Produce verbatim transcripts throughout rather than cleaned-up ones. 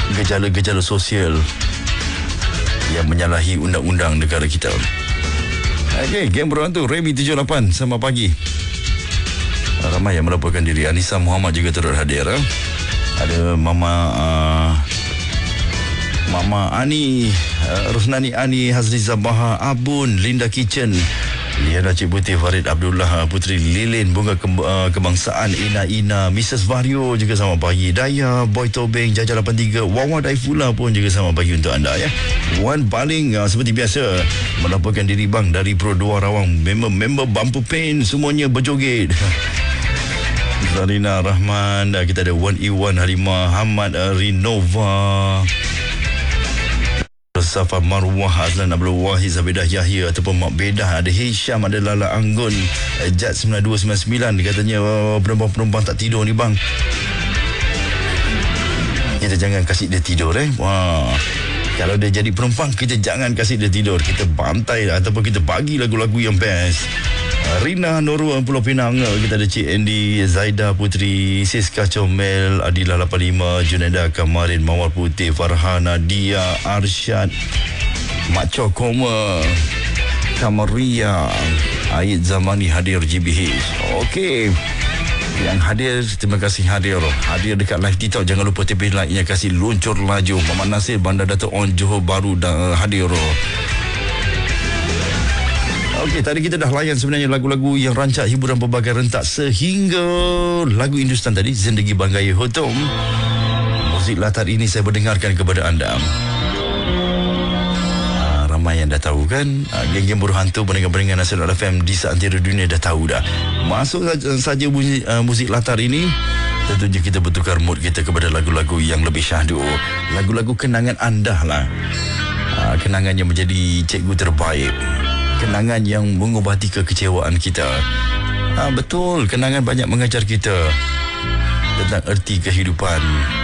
gejala-gejala sosial yang menyalahi undang-undang negara kita. Okey, Geng Berhantu Remy tujuh lapan, selamat pagi. Ramai yang melaporkan diri. Anissa Muhammad juga turut hadir. Eh? Ada Mama uh, Mama Ani, uh, Rusnani Ani, Hazriza Baha, Abun, Linda Kitchen, Liana Cik Putih, Farid Abdullah, Putri Lilin, Bunga Ke- uh, Kebangsaan, Ina Ina, Missus Vario juga selamat pagi. Daya, Boy Tobeng, Jaja lapan tiga, Wawa Daifullah pun juga selamat pagi untuk anda ya. Wan Baling uh, seperti biasa melaporkan diri bang dari Pro dua Rawang. Member-member Bumper Pain semuanya berjoget. Zarina Rahman, uh, kita ada Wan Iwan Halimah, Hamad uh, Rinova, Safa Marwah, Azlan Abdul Wahid, Zabidah Yahya ataupun Mak Bedah, ada Hisham, ada Lala Anggun, Jad sembilan dua sembilan sembilan. Katanya oh, penumpang-penumpang tak tidur ni bang. Kita jangan kasih dia tidur eh. Wah. Kalau dia jadi penumpang, kita jangan kasih dia tidur. Kita bantai ataupun kita bagi lagu-lagu yang best. Rina Nurul Pulau Pinang, kita ada Cik Andy, Zaida Putri, Siska Comel, Adila lapan lima, Junaida Kamarin, Mawar Putih, Farhana, Dia, Arsyad, Mak Cokoma, Kamaria, Aid Zamani hadir G B H. Okey, yang hadir, terima kasih hadir. Hadir dekat live TikTok, jangan lupa tepi like-nya, kasih luncur laju. Muhammad Nasir, Bandar Datuk On Johor Baru dah hadir. Okey, tadi kita dah layan sebenarnya lagu-lagu yang rancak hiburan pelbagai rentak sehingga lagu Hindustan tadi, Zindagi Banggai Hotom. Muzik latar ini saya berdengarkan kepada anda. Aa, ramai yang dah tahu kan, aa, geng-geng berhantu pendengar-pendengar Nasional F M di seantero dunia dah tahu dah. Masuk saja, saja muzik, aa, muzik latar ini, tentunya kita bertukar mood kita kepada lagu-lagu yang lebih syahdu. Lagu-lagu kenangan anda lah. Aa, kenangan yang menjadi cikgu terbaik. Kenangan yang mengubati kekecewaan kita. Ha, betul, kenangan banyak mengajar kita tentang erti kehidupan.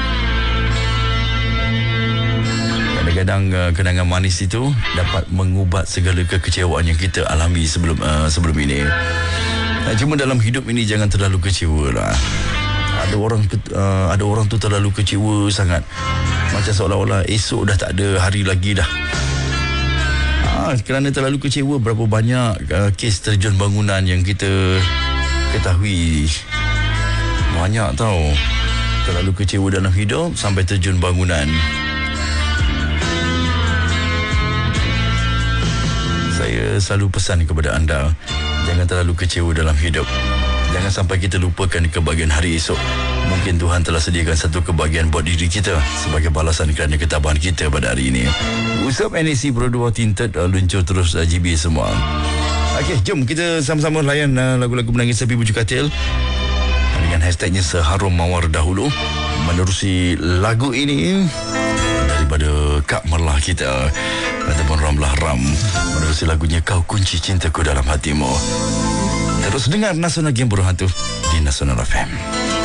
Kadang-kadang uh, kenangan manis itu dapat mengubat segala kekecewaan yang kita alami sebelum uh, sebelum ini. Uh, cuma dalam hidup ini jangan terlalu kecewa lah. Ada orang uh, ada orang tu terlalu kecewa sangat, macam seolah-olah esok dah tak ada hari lagi dah. Ha, kerana terlalu kecewa, berapa banyak uh, kes terjun bangunan yang kita ketahui. Banyak tau. Terlalu kecewa dalam hidup sampai terjun bangunan. Saya selalu pesan kepada anda, jangan terlalu kecewa dalam hidup. Jangan sampai kita lupakan kebahagiaan hari esok. Mungkin Tuhan telah sediakan satu kebahagiaan buat diri kita sebagai balasan kerana ketabahan kita pada hari ini. Usap N A C Pro dua Tinted, uh, luncur terus uh, G B semua. Okey, jom kita sama-sama layan uh, lagu-lagu menangis sepi bujuk katil dengan hashtagnya Seharum Mawar Dahulu. Menerusi lagu ini daripada Kak Merlah kita ataupun Ramlah Ram, menerusi lagunya Kau Kunci Cintaku Dalam Hatimu. Terus dengar Nasional Game Berhantu di Nasional F M.